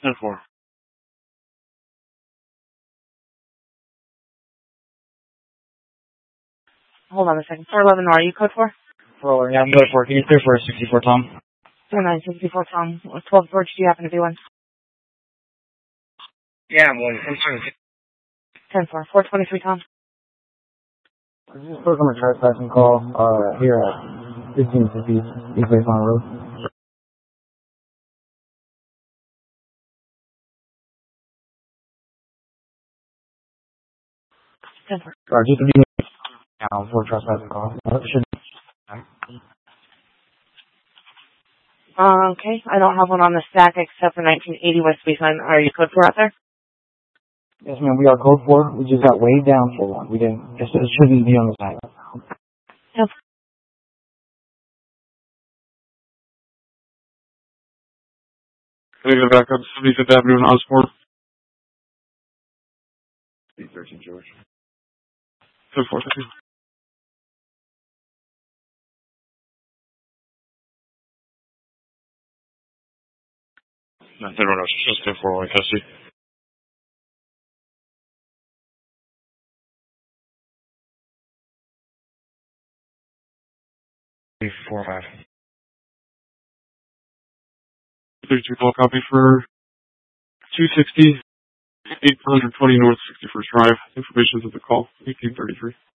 10-4. Hold on a second. 411, are you code 4? 411, yeah, I'm code 4. Can you clear for 64, Tom? 4964, Tom. 12 George, do you happen to be one? Yeah, I'm one. I'm sorry. 10-4. 423, Tom. I just spoke on a trespassing call, here at 1550 East Bayfront Road. 10-4. Sorry, just to be now for a trespassing call. Should Okay, I don't have one on the stack except for 1980 West Baseline. Are you code 4 out there? Yes, ma'am, we are code 4. We just got way down for one. We didn't, it shouldn't be on the side. 10-4. Can I get back up to 75th Avenue in Osborne? 13 George. 10-4, thank you. Everyone else, just 10-4 while I catch you. 4-5. 32 call copy for 260, 820 North 61st Drive. Information is at the call, 1833.